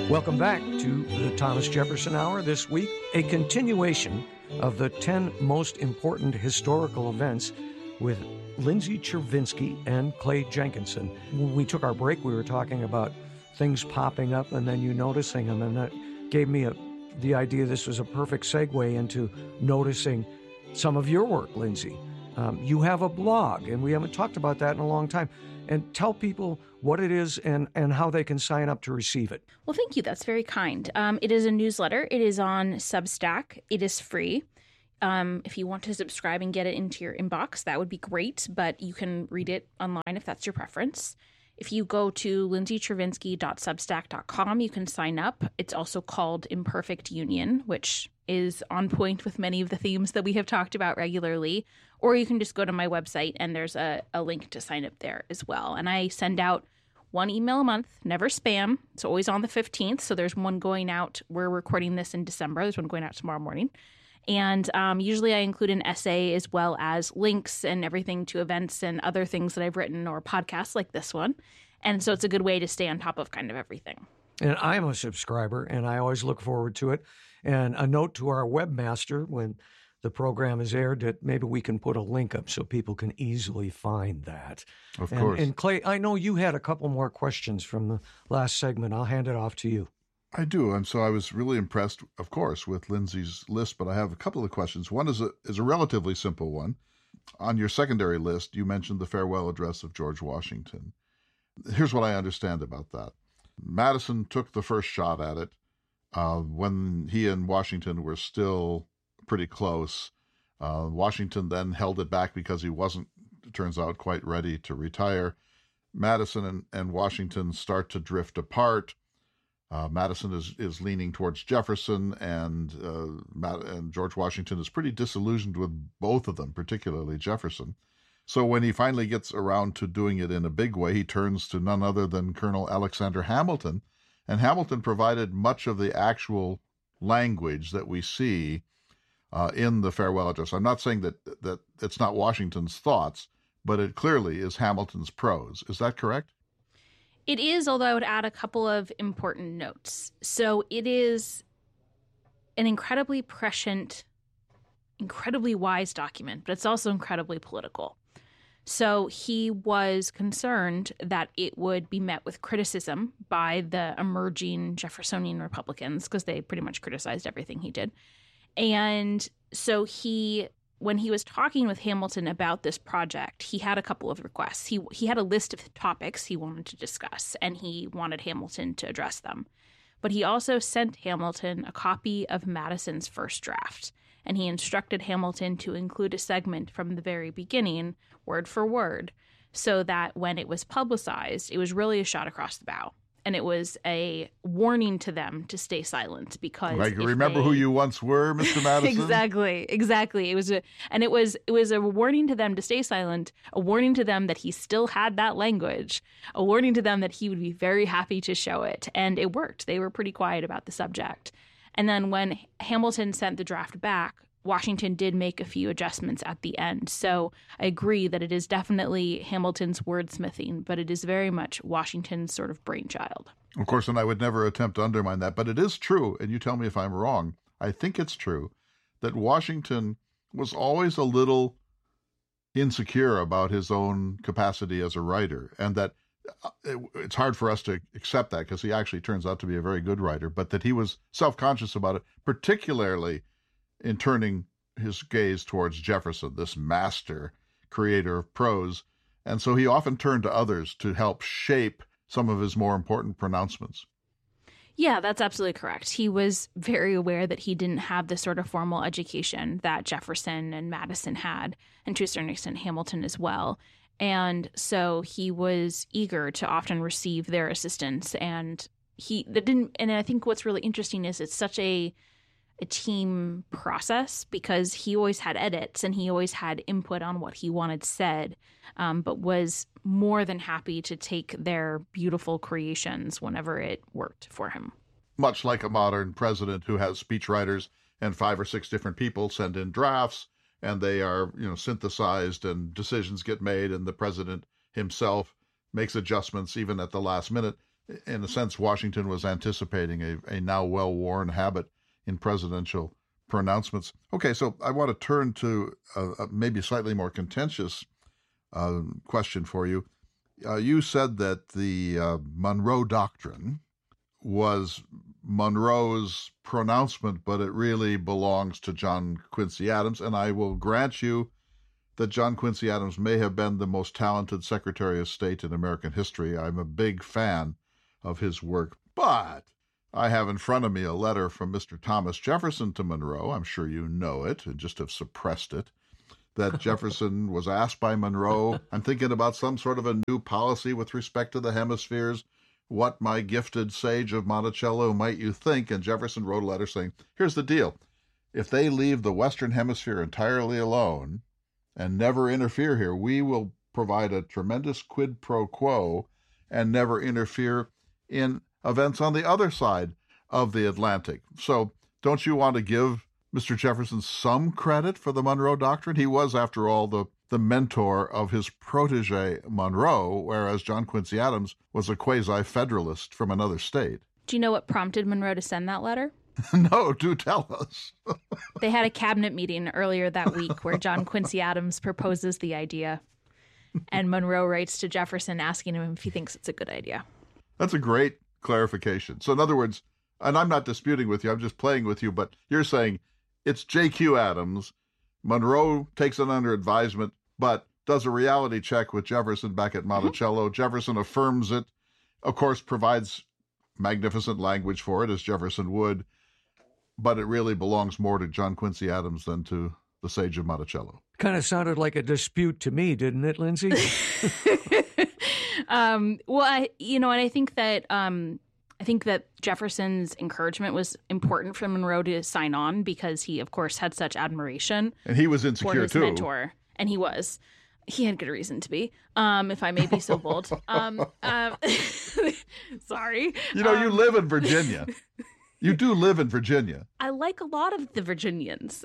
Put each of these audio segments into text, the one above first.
Welcome back to the Thomas Jefferson Hour. This week, a continuation of the 10 most important historical events with Lindsay Chervinsky and Clay Jenkinson. When we took our break, we were talking about things popping up and then you noticing them, and that gave me the idea this was a perfect segue into noticing some of your work, Lindsay. You have a blog, and we haven't talked about that in a long time. And tell people what it is and how they can sign up to receive it. Well, thank you. That's very kind. It is a newsletter. It is on Substack. It is free. If you want to subscribe and get it into your inbox, that would be great, but you can read it online if that's your preference. If you go to lindsaychervinsky.substack.com, you can sign up. It's also called Imperfect Union, which is on point with many of the themes that we have talked about regularly. Or you can just go to my website and there's a link to sign up there as well. And I send out one email a month, never spam. It's always on the 15th. So there's one going out. We're recording this in December. There's one going out tomorrow morning. And usually I include an essay as well as links and everything to events and other things that I've written or podcasts like this one. And so it's a good way to stay on top of kind of everything. And I'm a subscriber, and I always look forward to it. And a note to our webmaster when the program is aired that maybe we can put a link up so people can easily find that. Of course. And Clay, I know you had a couple more questions from the last segment. I'll hand it off to you. I do. And so I was really impressed, of course, with Lindsay's list, but I have a couple of questions. One is a relatively simple one. On your secondary list, you mentioned the farewell address of George Washington. Here's what I understand about that. Madison took the first shot at it when he and Washington were still pretty close. Washington then held it back because he wasn't, it turns out, quite ready to retire. Madison and Washington start to drift apart. Madison is leaning towards Jefferson, and George Washington is pretty disillusioned with both of them, particularly Jefferson. So when he finally gets around to doing it in a big way, he turns to none other than Colonel Alexander Hamilton. And Hamilton provided much of the actual language that we see in the farewell address. I'm not saying that it's not Washington's thoughts, but it clearly is Hamilton's prose. Is that correct? It is, although I would add a couple of important notes. So it is an incredibly prescient, incredibly wise document, but it's also incredibly political. So he was concerned that it would be met with criticism by the emerging Jeffersonian Republicans because they pretty much criticized everything he did. And so when he was talking with Hamilton about this project, he had a couple of requests. He had a list of topics he wanted to discuss, and he wanted Hamilton to address them. But he also sent Hamilton a copy of Madison's first draft, and he instructed Hamilton to include a segment from the very beginning, word for word, so that when it was publicized, it was really a shot across the bow. And it was a warning to them to stay silent because like, remember who you once were, Mr. Madison? Exactly. It was a warning to them to stay silent, a warning to them that he still had that language, a warning to them that he would be very happy to show it. And it worked. They were pretty quiet about the subject. And then when Hamilton sent the draft back, Washington did make a few adjustments at the end. So I agree that it is definitely Hamilton's wordsmithing, but it is very much Washington's sort of brainchild. Of course, and I would never attempt to undermine that, but it is true, and you tell me if I'm wrong, I think it's true, that Washington was always a little insecure about his own capacity as a writer, and that it's hard for us to accept that because he actually turns out to be a very good writer, but that he was self-conscious about it, particularly in turning his gaze towards Jefferson, this master creator of prose. And so he often turned to others to help shape some of his more important pronouncements. Yeah, that's absolutely correct. He was very aware that he didn't have the sort of formal education that Jefferson and Madison had, and to a certain extent Hamilton as well. And so he was eager to often receive their assistance. And I think what's really interesting is it's such a team process because he always had edits and he always had input on what he wanted said, but was more than happy to take their beautiful creations whenever it worked for him. Much like a modern president who has speechwriters and 5 or 6 different people send in drafts and they are, synthesized and decisions get made and the president himself makes adjustments even at the last minute. in a sense, Washington was anticipating a now well-worn habit in presidential pronouncements. Okay, so I want to turn to a maybe slightly more contentious question for you. You said that the Monroe Doctrine was Monroe's pronouncement, but it really belongs to John Quincy Adams, and I will grant you that John Quincy Adams may have been the most talented Secretary of State in American history. I'm a big fan of his work, but I have in front of me a letter from Mr. Thomas Jefferson to Monroe. I'm sure you know it and just have suppressed it. That Jefferson was asked by Monroe, I'm thinking about some sort of a new policy with respect to the hemispheres. What, my gifted sage of Monticello, might you think? And Jefferson wrote a letter saying, here's the deal. If they leave the Western Hemisphere entirely alone and never interfere here, we will provide a tremendous quid pro quo and never interfere in events on the other side of the Atlantic. So don't you want to give Mr. Jefferson some credit for the Monroe Doctrine? He was, after all, the mentor of his protege Monroe, whereas John Quincy Adams was a quasi-federalist from another state. Do you know what prompted Monroe to send that letter? No, do tell us. They had a cabinet meeting earlier that week where John Quincy Adams proposes the idea, and Monroe writes to Jefferson asking him if he thinks it's a good idea. That's a great clarification. So in other words, and I'm not disputing with you, I'm just playing with you, but you're saying it's J.Q. Adams. Monroe takes it under advisement, but does a reality check with Jefferson back at Monticello. Mm-hmm. Jefferson affirms it, of course, provides magnificent language for it, as Jefferson would, but it really belongs more to John Quincy Adams than to the sage of Monticello. Kind of sounded like a dispute to me, didn't it, Lindsay? Well, I think that Jefferson's encouragement was important for Monroe to sign on because he, of course, had such admiration. And he was insecure, for his too. Mentor. And he was. He had good reason to be, if I may be so bold. Sorry. You know, you live in Virginia. You do live in Virginia. I like a lot of the Virginians.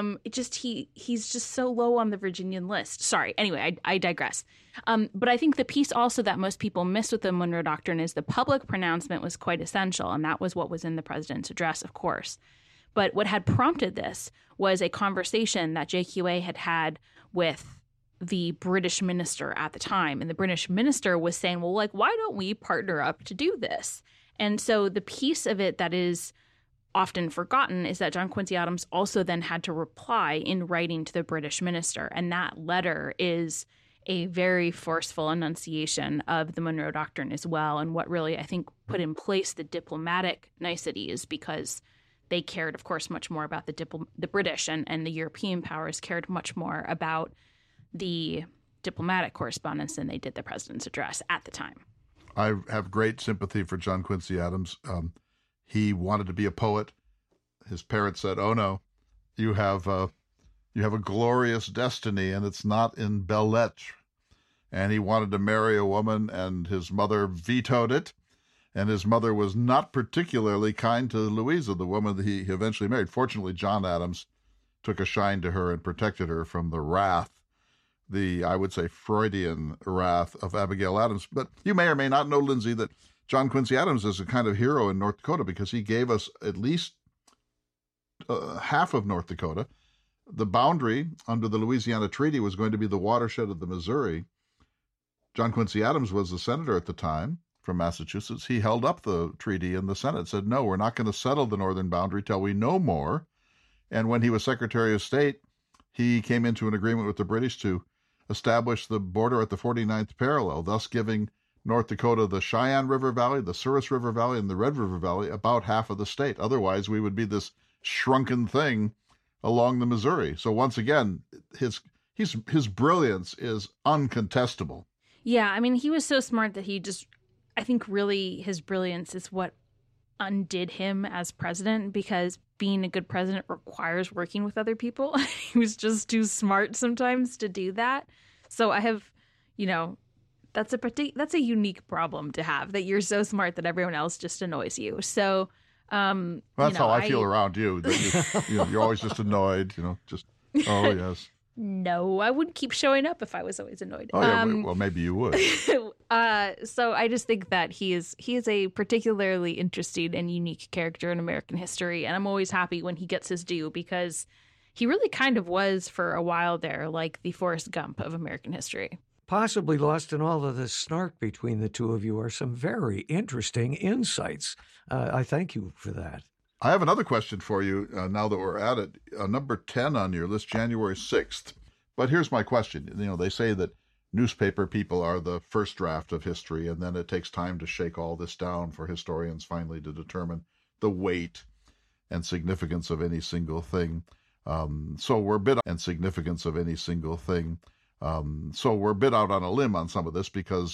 He's just so low on the Virginian list. Sorry. Anyway, I digress. But I think the piece also that most people miss with the Monroe Doctrine is the public pronouncement was quite essential, and that was what was in the president's address, of course. But what had prompted this was a conversation that JQA had had with the British minister at the time. And the British minister was saying, well, like, why don't we partner up to do this? And so the piece of it that is often forgotten is that John Quincy Adams also then had to reply in writing to the British minister. And that letter is a very forceful enunciation of the Monroe Doctrine as well, and what really, I think, put in place the diplomatic niceties, because they cared, of course, much more about the British and the European powers cared much more about the diplomatic correspondence than they did the president's address at the time. I have great sympathy for John Quincy Adams. He wanted to be a poet. His parents said, "Oh no, you have a glorious destiny, and it's not in belles lettres." And he wanted to marry a woman, and his mother vetoed it. And his mother was not particularly kind to Louisa, the woman that he eventually married. Fortunately, John Adams took a shine to her and protected her from the wrath, I would say, Freudian wrath of Abigail Adams. But you may or may not know, Lindsay, that John Quincy Adams is a kind of hero in North Dakota because he gave us at least half of North Dakota. The boundary under the Louisiana Treaty was going to be the watershed of the Missouri. John Quincy Adams was the senator at the time from Massachusetts. He held up the treaty in the Senate, said, no, we're not going to settle the northern boundary till we know more. And when he was Secretary of State, he came into an agreement with the British to establish the border at the 49th parallel, thus giving North Dakota the Cheyenne River Valley, the Souris River Valley, and the Red River Valley, about half of the state. Otherwise, we would be this shrunken thing along the Missouri. So once again, his brilliance is uncontestable. Yeah, I mean, he was so smart that I think really his brilliance is what undid him as president, because being a good president requires working with other people. He was just too smart sometimes to do that. So I have, that's a unique problem to have, that you're so smart that everyone else just annoys you. So that's how I feel around you. You're always just annoyed, just, oh, yes. No, I wouldn't keep showing up if I was always annoyed. Oh, yeah, well, maybe you would. So I just think that he is a particularly interesting and unique character in American history, and I'm always happy when he gets his due, because he really kind of was, for a while there, like the Forrest Gump of American history. Possibly lost in all of the snark between the two of you are some very interesting insights. I thank you for that. I have another question for you now that we're at it. Number 10 on your list, January 6th. But here's my question. They say that newspaper people are the first draft of history, and then it takes time to shake all this down for historians finally to determine the weight and significance of any single thing. So we're a bit out on a limb on some of this, because